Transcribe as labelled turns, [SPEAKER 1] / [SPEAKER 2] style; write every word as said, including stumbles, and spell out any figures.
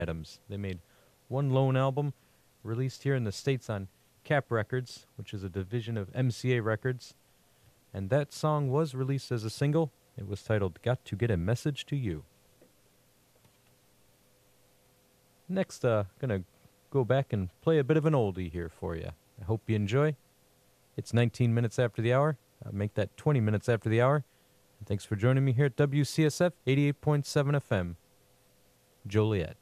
[SPEAKER 1] Adams. They made one lone album released here in the States on Cap Records, which is a division of M C A Records. And that song was released as a single. It was titled Got to Get a Message to You. Next, uh, gonna go back and play a bit of an oldie here for you. I hope you enjoy. It's nineteen minutes after the hour. I'll make that twenty minutes after the hour. And thanks for joining me here at W C S F eighty-eight point seven F M, Joliet.